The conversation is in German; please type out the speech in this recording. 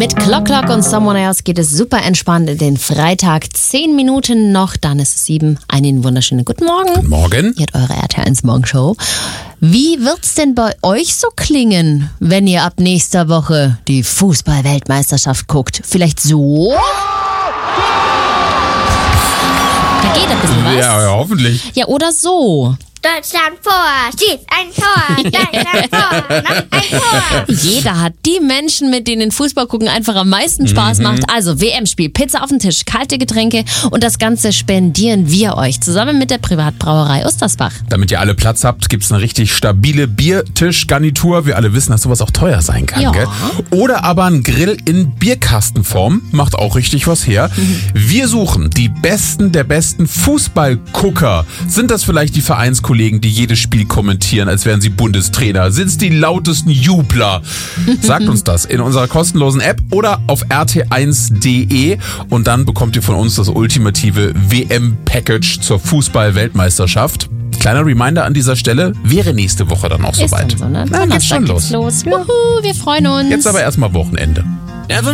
Mit Clock Clock und Someone Else geht es super entspannt in den Freitag. 10 Minuten noch, dann ist es 7. Einen wunderschönen guten Morgen. Guten Morgen. Hier hat eure RTL1 Morgenshow. Wie wird's denn bei euch so klingen, wenn ihr ab nächster Woche die Fußball-Weltmeisterschaft guckt? Vielleicht so? Da geht ein bisschen was. Ja, hoffentlich. Ja, oder so. Deutschland vor, schießt ein Tor, Deutschland vor, macht ein Tor. Jeder hat die Menschen, mit denen Fußball gucken einfach am meisten Spaß macht. Also WM-Spiel, Pizza auf den Tisch, kalte Getränke und das Ganze spendieren wir euch zusammen mit der Privatbrauerei Ostersbach. Damit ihr alle Platz habt, gibt's eine richtig stabile Biertischgarnitur. Wir alle wissen, dass sowas auch teuer sein kann. Ja. Gell? Oder aber ein Grill in Bierkastenform. Macht auch richtig was her. Wir suchen die Besten der besten Fußballgucker. Sind das vielleicht die Vereinskollegen, die jedes Spiel kommentieren, als wären sie Bundestrainer? Sind es die lautesten Jubler? Sagt uns das in unserer kostenlosen App oder auf rt1.de und dann bekommt ihr von uns das ultimative WM-Package zur Fußball-Weltmeisterschaft. Kleiner Reminder an dieser Stelle, wäre nächste Woche dann auch Ist soweit. dann so, ne? Na, geht's schon los. Wuhu, wir freuen uns. Jetzt aber erstmal Wochenende.